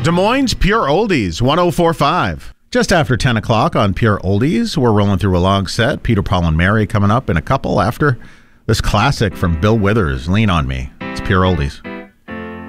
Des Moines Pure Oldies, 104.5. Just after 10 o'clock on Pure Oldies, we're rolling through a long set. Peter, Paul, and Mary coming up in a couple after this classic from Bill Withers, Lean on Me. It's Pure Oldies.